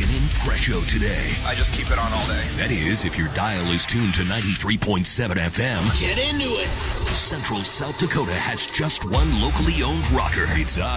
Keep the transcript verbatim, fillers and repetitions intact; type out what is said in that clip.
Rockin' in Presho today. I just keep it on all day. That is, if your dial is tuned to ninety-three point seven F M. Get into it. Central South Dakota has just one locally owned rocker. It's us.